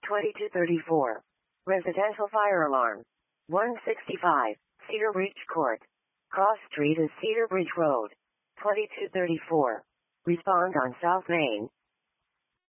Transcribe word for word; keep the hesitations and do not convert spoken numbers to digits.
twenty-two thirty-four. Residential fire alarm. one sixty-five. Cedar Bridge Court. Cross Street and Cedar Bridge Road. twenty-two thirty-four. Respond on South Main.